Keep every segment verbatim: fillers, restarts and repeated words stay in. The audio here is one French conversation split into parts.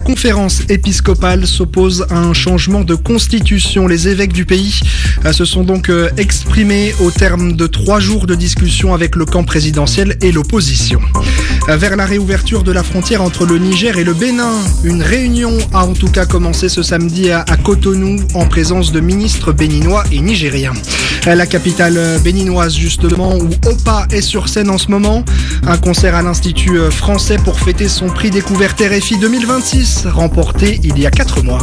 conférence épiscopale s'oppose à un changement de constitution. Les évêques du pays se sont donc exprimés au terme de trois jours de discussion avec le camp présidentiel et l'opposition. Vers la réouverture de la frontière entre le Niger et le Bénin, une réunion a en tout cas commencé ce samedi à Cotonou en présence de ministres béninois et nigériens. La capitale béninoise justement, où Opa est sur scène en ce moment. Un concert à l'Institut français pour fêter son prix découverte R F I deux mille vingt-six, remporté il y a quatre mois.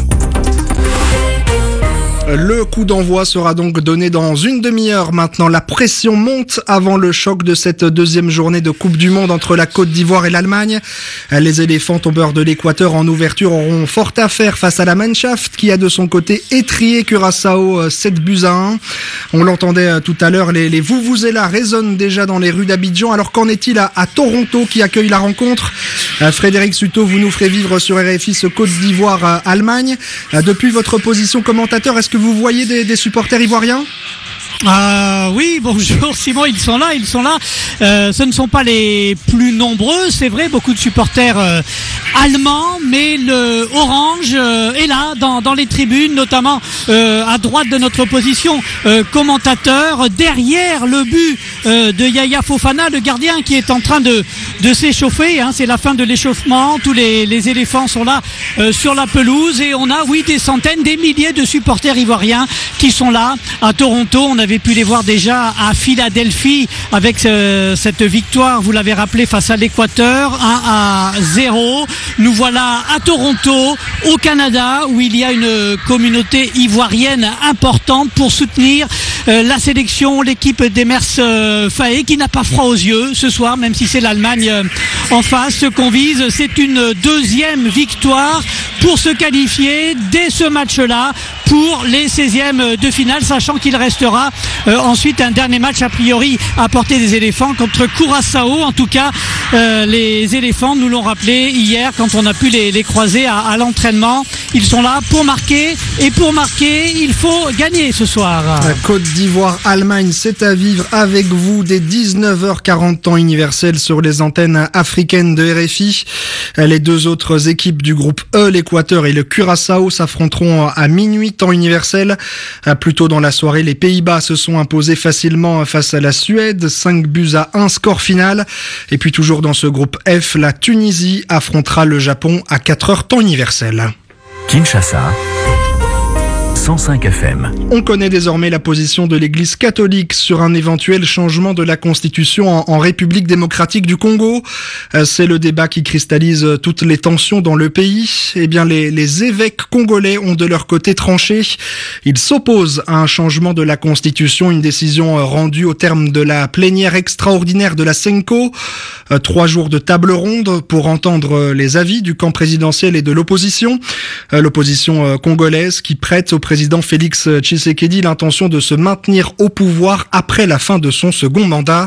Le coup d'envoi sera donc donné dans une demi-heure maintenant. La pression monte avant le choc de cette deuxième journée de Coupe du Monde entre la Côte d'Ivoire et l'Allemagne. Les éléphants tombeurs de l'Équateur en ouverture auront fort à faire face à la Mannschaft qui a de son côté étrié Curaçao sept buts à un. On l'entendait tout à l'heure, les, les vuvuzelas résonnent déjà dans les rues d'Abidjan. Alors qu'en est-il à, à Toronto qui accueille la rencontre? Frédéric Suto, vous nous ferez vivre sur R F I ce Côte d'Ivoire-Allemagne. Depuis votre position commentateur, est-ce que vous voyez des, des supporters ivoiriens? Euh, oui, bonjour Simon, ils sont là, ils sont là. Euh, ce ne sont pas les plus nombreux, c'est vrai, beaucoup de supporters euh, allemands, mais le orange euh, est là dans, dans les tribunes, notamment euh, à droite de notre position euh, commentateur, derrière le but euh, de Yaya Fofana, le gardien qui est en train de, de s'échauffer. Hein, c'est la fin de l'échauffement, tous les, les éléphants sont là euh, sur la pelouse et on a, oui, des centaines, des milliers de supporters ivoiriens qui sont là à Toronto. On avait pu les voir déjà à Philadelphie avec euh, cette victoire, vous l'avez rappelé, face à l'Équateur, un à zéro. Nous voilà à Toronto, au Canada, où il y a une communauté ivoirienne importante pour soutenir euh, la sélection, l'équipe d'Emers euh, Faé, qui n'a pas froid aux yeux ce soir, même si c'est l'Allemagne euh, en face. Ce qu'on vise, c'est une deuxième victoire pour se qualifier dès ce match-là pour les seizièmes de finale, sachant qu'il restera euh, ensuite un dernier match a priori à portée des éléphants contre Curaçao. En tout cas, euh, les éléphants nous l'ont rappelé hier quand on a pu les, les croiser à, à l'entraînement. Ils sont là pour marquer et pour marquer, il faut gagner ce soir. La Côte d'Ivoire-Allemagne, c'est à vivre avec vous dès dix-neuf heures quarante temps universel sur les antennes africaines de R F I. Les deux autres équipes du groupe E, l'Équateur et le Curaçao, s'affronteront à minuit temps universel. Plus tôt dans la soirée, les Pays-Bas se sont imposés facilement face à la Suède, cinq buts à un score final. Et puis toujours dans ce groupe F, la Tunisie affrontera le Japon à quatre heures temps universel. Kinshasa, cent cinq F M. On connaît désormais la position de l'Église catholique sur un éventuel changement de la Constitution en, en République démocratique du Congo. C'est le débat qui cristallise toutes les tensions dans le pays. Eh bien, les, les évêques congolais ont de leur côté tranché. Ils s'opposent à un changement de la Constitution, une décision rendue au terme de la plénière extraordinaire de la Senko. Trois jours de table ronde pour entendre les avis du camp présidentiel et de l'opposition. L'opposition congolaise qui prête au président Félix Tshisekedi l'intention de se maintenir au pouvoir après la fin de son second mandat.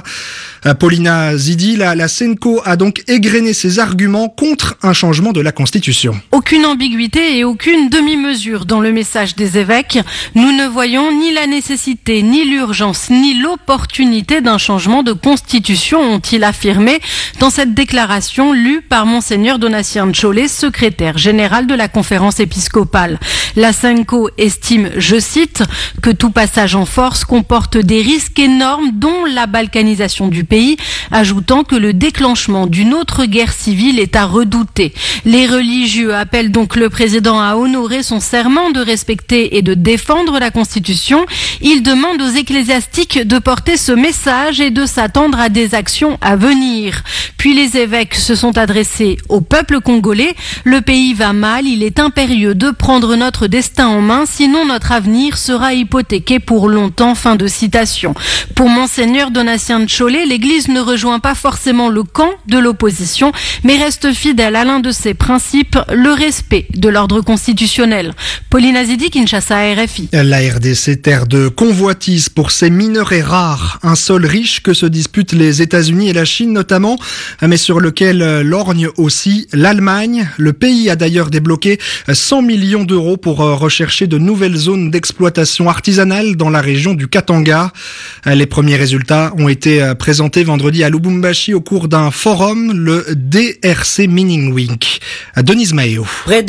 Paulina Zidi, la, la Senko a donc égrené ses arguments contre un changement de la Constitution. Aucune ambiguïté et aucune demi-mesure dans le message des évêques. Nous ne voyons ni la nécessité, ni l'urgence, ni l'opportunité d'un changement de Constitution, ont-ils affirmé dans cette déclaration lue par Monseigneur Donatien Tcholé, secrétaire général de la conférence épiscopale. La Senko estime, je cite, que tout passage en force comporte des risques énormes, dont la balkanisation du pays, ajoutant que le déclenchement d'une autre guerre civile est à redouter. Les religieux appellent donc le président à honorer son serment de respecter et de défendre la Constitution. Ils demandent aux ecclésiastiques de porter ce message et de s'attendre à des actions à venir. Puis les évêques se sont adressés au peuple congolais. Le pays va mal, il est impérieux de prendre notre destin en main, sinon notre avenir sera hypothéqué pour longtemps. Fin de citation. Pour Monseigneur Donatien Tcholé, l'Église ne rejoint pas forcément le camp de l'opposition, mais reste fidèle à l'un de ses principes, le respect de l'ordre constitutionnel. Paulina Zidi, Kinshasa, R F I. La R D C, terre de convoitise pour ses minerais rares, un sol riche que se disputent les États-Unis et la Chine notamment, mais sur lequel lorgne aussi l'Allemagne. Le pays a d'ailleurs débloqué cent millions d'euros pour rechercher de nouvelles zones d'exploitation artisanale dans la région du Katanga. Les premiers résultats ont été présentés vendredi à Lubumbashi au cours d'un forum, le D R C Mining Week. Denise Maeo.